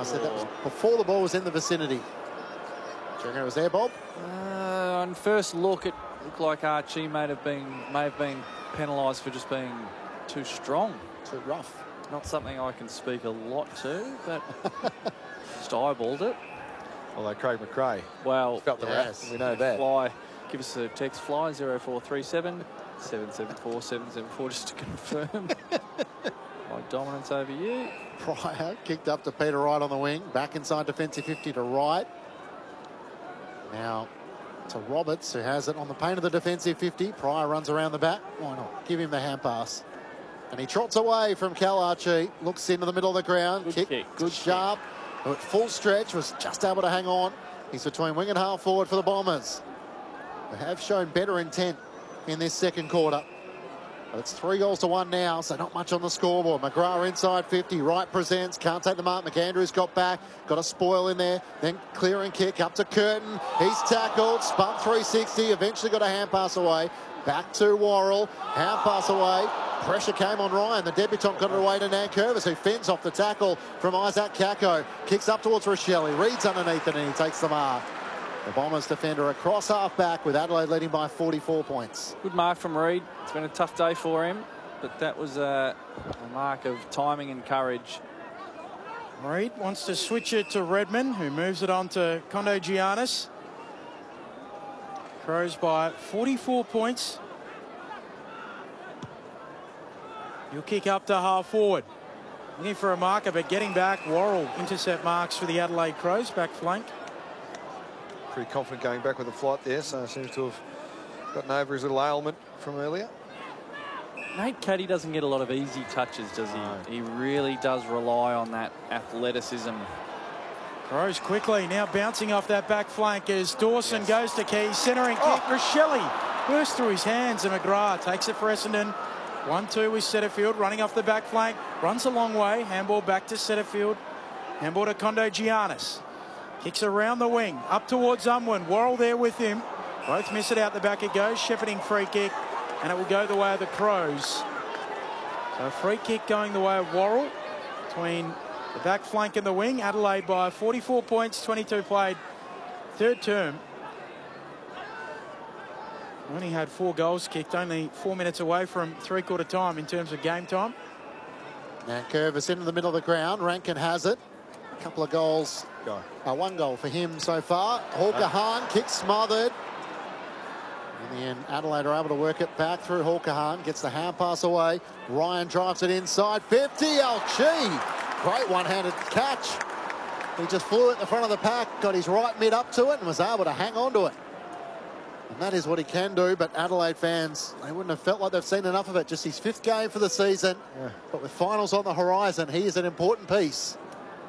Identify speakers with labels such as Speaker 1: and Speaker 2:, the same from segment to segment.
Speaker 1: said that was before the ball was in the vicinity. Do you reckon it was there, Bob?
Speaker 2: On first look, it looked like Archie may have been penalised for just being too strong.
Speaker 1: Too rough.
Speaker 2: Not something I can speak a lot to, but just eyeballed it.
Speaker 3: Although Craig McRae,
Speaker 2: well,
Speaker 3: felt the wrath. We know that.
Speaker 2: Fly, give us a text. Fly 0437 774 774 just to confirm my dominance over you.
Speaker 1: Pryor kicked up to Peter Wright on the wing, back inside defensive 50 to Wright. Now to Roberts, who has it on the paint of the defensive 50. Pryor runs around the back. Why not? Give him the hand pass. And he trots away from Cal Archie. Looks into the middle of the ground.
Speaker 2: Good kick. Good
Speaker 1: sharp. Who at full stretch was just able to hang on. He's between wing and half forward for the Bombers. They have shown better intent in this second quarter. But it's 3-1 now, so not much on the scoreboard. McGrath inside 50. Wright presents. Can't take the mark. McAndrews got back. Got a spoil in there. Then clear and kick up to Curtin. He's tackled. Spun 360. Eventually got a hand pass away. Back to Worrell. Hand pass away. Pressure came on Ryan. The debutant got it away to Nankervis, who fends off the tackle from Isaac Kako. Kicks up towards Rochelle. Reed's underneath it and he takes the mark. The Bombers defender across half-back with Adelaide leading by 44 points.
Speaker 2: Good mark from Reed. It's been a tough day for him, but that was a mark of timing and courage.
Speaker 4: Reed wants to switch it to Redmond, who moves it on to Kondogiannis. Crows by 44 points. You'll kick up to half forward. Looking for a marker, but getting back. Worrell intercept marks for the Adelaide Crows, back flank.
Speaker 3: Pretty confident going back with the flight there, so seems to have gotten over his little ailment from earlier.
Speaker 2: Nate Caddy doesn't get a lot of easy touches, does he?
Speaker 3: No.
Speaker 2: He really does rely on that athleticism.
Speaker 4: Crows quickly now bouncing off that back flank as Dawson goes to key. Centering kick. Rochelle bursts through his hands and McGrath takes it for Essendon. 1-2 with Setterfield running off the back flank. Runs a long way. Handball back to Setterfield. Handball to Kondogiannis. Kicks around the wing. Up towards Unwin. Worrell there with him. Both miss it out the back it goes. Shepherding free kick. And it will go the way of the Crows. So a free kick going the way of Worrell. Between the back flank and the wing. Adelaide by 44 points. 22 played. Third term. Only had 4 goals kicked, only 4 minutes away from three-quarter time in terms of game time.
Speaker 1: Nankervis into the middle of the ground. Rankin has it. A couple of goals. 1 goal for him so far. Hawker Hahn, kick smothered. In the end, Adelaide are able to work it back through Hawker Hahn. Gets the hand pass away. Ryan drives it inside 50. Alchi. Great one-handed catch. He just flew at the front of the pack, got his right mid up to it and was able to hang on to it. And that is what he can do, but Adelaide fans, they wouldn't have felt like they've seen enough of it. Just his 5th game for the season. Yeah. But with finals on the horizon, he is an important piece.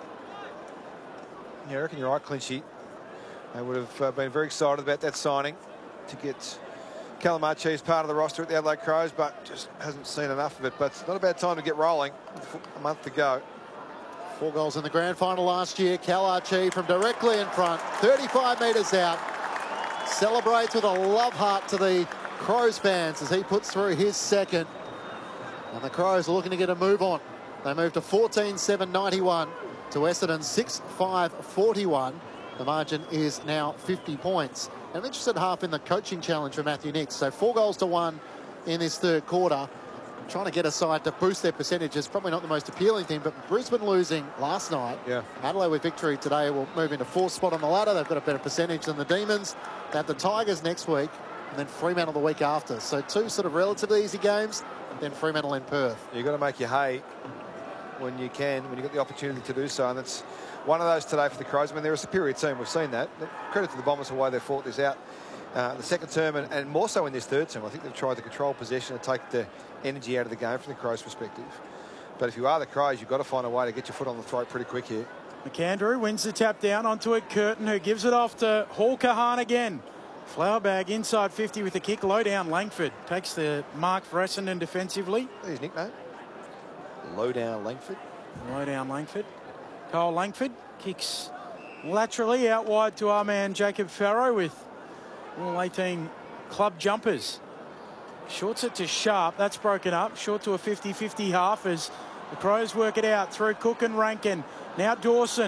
Speaker 3: Yeah, I reckon you're right, Clinchy. They would have been very excited about that signing to get Callum Archie as part of the roster at the Adelaide Crows, but just hasn't seen enough of it. But it's not a bad time to get rolling. A month to go.
Speaker 1: 4 goals in the grand final last year. Cal Archie from directly in front, 35 metres out. Celebrates with a love heart to the Crows fans as he puts through his 2nd. And the Crows are looking to get a move on. They move to 14-7-91 to Essendon 6-5-41. The margin is now 50 points. And I'm interested half in the coaching challenge for Matthew Nicks. So 4-1 in this third quarter. Trying to get a side to boost their percentages. Probably not the most appealing thing, but Brisbane losing last night.
Speaker 3: Yeah.
Speaker 1: Adelaide with victory today will move into 4th spot on the ladder. They've got a better percentage than the Demons. They have the Tigers next week and then Fremantle the week after. So 2 sort of relatively easy games, then Fremantle in Perth.
Speaker 3: You've got to make your hay when you can, when you've got the opportunity to do so. And it's one of those today for the Crows. I mean, they're a superior team. We've seen that. Credit to the Bombers for why they fought this out. The second term and more so in this third term. I think they've tried to control possession and take the energy out of the game from the Crows' perspective. But if you are the Crows, you've got to find a way to get your foot on the throat pretty quick here.
Speaker 4: McAndrew wins the tap down onto it. Curtin, who gives it off to Hawker Hahn again. Flower bag inside 50 with a kick. Low down Langford takes the mark for Essendon defensively.
Speaker 3: His nickname. Low down Langford.
Speaker 4: Low down Langford. Cole Langford kicks laterally out wide to our man Jacob Farrow with all 18 club jumpers. Shorts it to Sharp. That's broken up. Short to a 50-50 half as the Crows work it out through Cook and Rankin. Now Dawson.